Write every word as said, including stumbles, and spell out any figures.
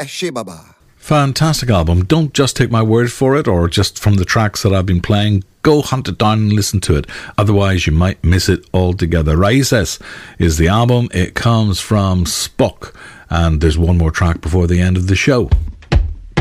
Eshe Baba. Fantastic album. Don't just take my word for it or just from the tracks that I've been playing. Go hunt it down and listen to it. Otherwise, you might miss it altogether. Raíces is the album. It comes from Spock. And there's one more track before the end of the show.